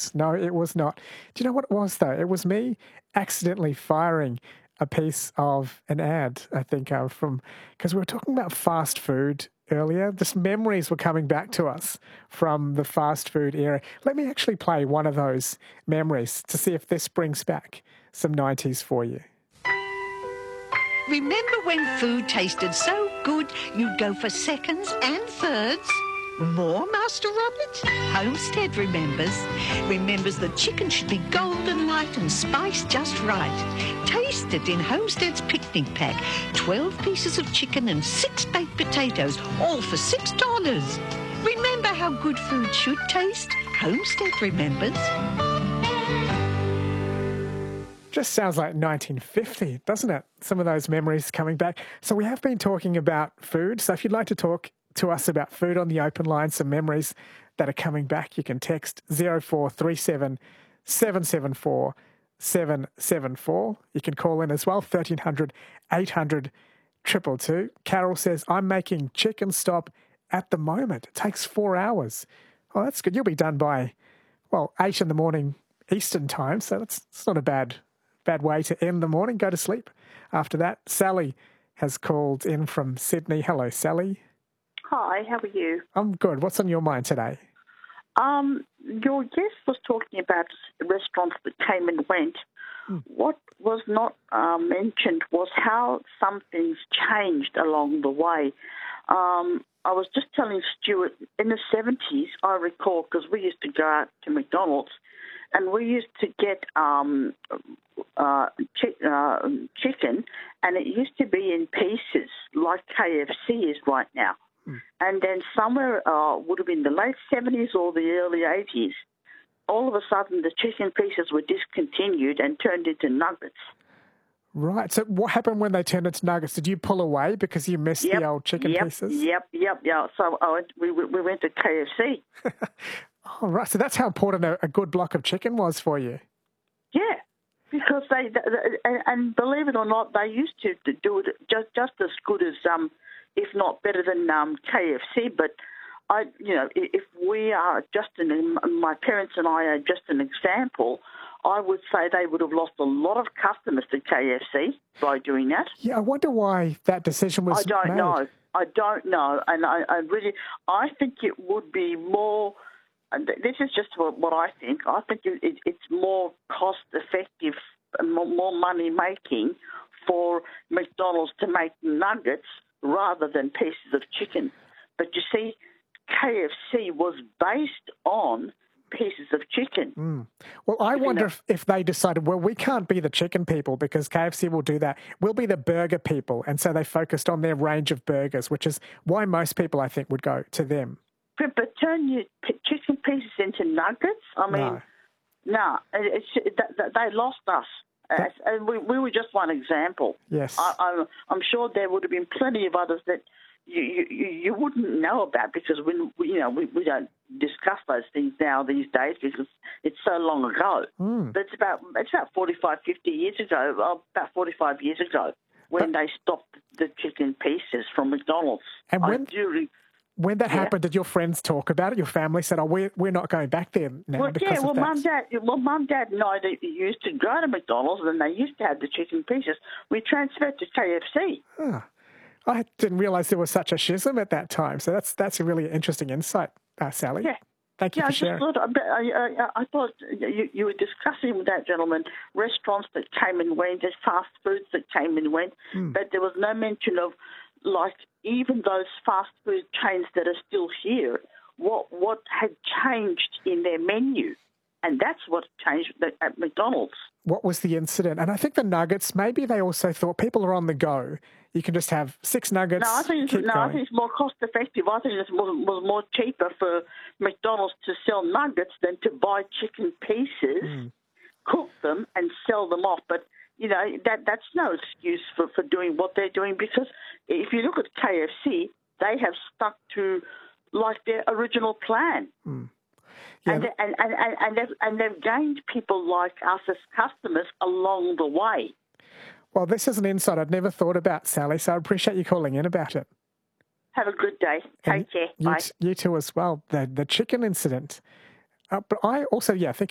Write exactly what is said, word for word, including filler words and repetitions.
toasts. No, it was not. Do you know what it was, though? It was me accidentally firing a piece of an ad, I think, uh, from, because we were talking about fast food earlier. Just memories were coming back to us from the fast food era. Let me actually play one of those memories to see if this brings back some nineties for you. Remember when food tasted so good you'd go for seconds and thirds? More, Master Robert? Homestead remembers. Remembers that chicken should be golden light and spiced just right. Taste it in Homestead's picnic pack. Twelve pieces of chicken and six baked potatoes, all for six dollars. Remember how good food should taste? Homestead remembers. Just sounds like nineteen fifty, doesn't it? Some of those memories coming back. So we have been talking about food. So if you'd like to talk to us about food on the open line, some memories that are coming back, you can text zero four three seven, seven seven four, seven seven four. You can call in as well, thirteen hundred, eight hundred, two two two. Carol says, I'm making chicken stop at the moment. It takes four hours. Oh, that's good. You'll be done by, well, eight in the morning Eastern time. So that's, that's not a bad Bad way to end the morning. Go to sleep after that. Sally has called in from Sydney. Hello, Sally. Hi, how are you? I'm good. What's on your mind today? Um, your guest was talking about restaurants that came and went. Hmm. What was not uh, mentioned was how some things changed along the way. Um, I was just telling Stuart, in the seventies, I recall, because we used to go out to McDonald's, and we used to get um, uh, chi- uh, chicken, and it used to be in pieces, like K F C is right now. Hmm. And then somewhere, uh, would have been the late seventies or the early eighties, all of a sudden the chicken pieces were discontinued and turned into nuggets. Right. So what happened when they turned into nuggets? Did you pull away because you missed yep, the old chicken yep, pieces? Yep, yep, yeah. So I went, we, we went to K F C. Oh, right. So that's how important a, a good block of chicken was for you. Yeah, because they, they and believe it or not, they used to do it just just as good as, um, if not better than um, K F C. But I, you know, if we are just an, my parents and I are just an example, I would say they would have lost a lot of customers to K F C by doing that. Yeah, I wonder why that decision was made. I don't made. know. I don't know, and I, I really, I think it would be more. And this is just what I think. I think it, it's more cost-effective and more money-making for McDonald's to make nuggets rather than pieces of chicken. But you see, K F C was based on pieces of chicken. Mm. Well, I wonder if, if they decided, well, we can't be the chicken people because K F C will do that. We'll be the burger people. And so they focused on their range of burgers, which is why most people, I think, would go to them. But, but turn your chicken pieces into nuggets? I mean, no, no it's, it, they lost us. That, and we, we were just one example. Yes. I, I'm, I'm sure there would have been plenty of others that you, you, you wouldn't know about because we, we you know we, we don't discuss those things now these days because it's so long ago. Mm. But it's about it's about forty-five, fifty years ago, oh, about forty-five years ago when but, they stopped the chicken pieces from McDonald's. And when, do, when that yeah. happened, did your friends talk about it? Your family said, "Oh, we're we're not going back there now." Well, because yeah. Well, of mum, dad, well, mum, dad, and I they used to go to McDonald's and they used to have the chicken pieces. We transferred to K F C. Huh. I didn't realise there was such a schism at that time. So that's that's a really interesting insight, uh, Sally. Yeah. Thank you yeah, for I sharing. Just thought, I, I, I thought you, you were discussing with that gentleman restaurants that came and went, there's fast foods that came and went, mm. but there was no mention of, like, even those fast food chains that are still here, what what had changed in their menu. And that's what changed at McDonald's. What was the incident? And I think the nuggets, maybe they also thought people are on the go. You can just have six nuggets. No, I think it's, keep no, going. I think it's more cost effective. I think it was, was more cheaper for McDonald's to sell nuggets than to buy chicken pieces, mm. cook them, and sell them off. But you know that that's no excuse for, for doing what they're doing because if you look at K F C, they have stuck to like their original plan. Mm. Yeah. And, and, and, and, they've, and they've gained people like us as customers along the way. Well, this is an insight I'd never thought about, Sally, so I appreciate you calling in about it. Have a good day. Take and care. You Bye. T- you too as well. The, the chicken incident. Uh, but I also, yeah, think